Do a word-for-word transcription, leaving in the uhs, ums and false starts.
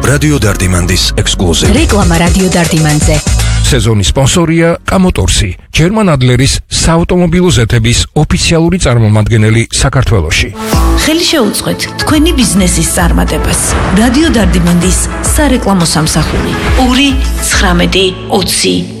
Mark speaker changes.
Speaker 1: რადიო დარდიმანდის ექსკლუზივი.
Speaker 2: რეკლამა რადიო დარდიმანზე.
Speaker 3: სეზონის სპონსორია კამოტორსი, ჯერმან ადლერის საავტომობილო ზეთების ოფიციალური წარმომადგენელი საქართველოში.
Speaker 4: ხელი შეუწყეთ თქვენი ბიზნესის წარმატებას. რადიო დარდიმანდის სარეკლამო სამსახური ორი ცხრამეტი ოცი